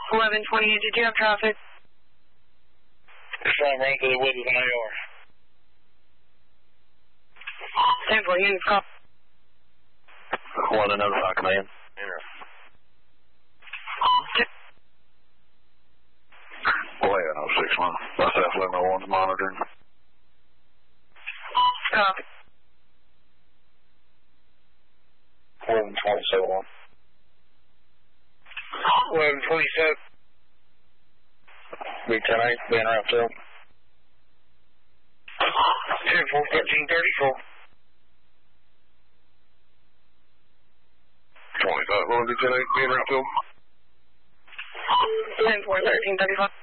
1128, did you have traffic? Just trying to run through the woods with an AR. 10-4, units call. 1 to notify command. Go ahead, 061. Myself 1101's monitoring. Copy. 1127. 1127. Big 10-8, being around 2. 10-4, 1334. 25, Big 10-8, being around 2. 10-4, 1335.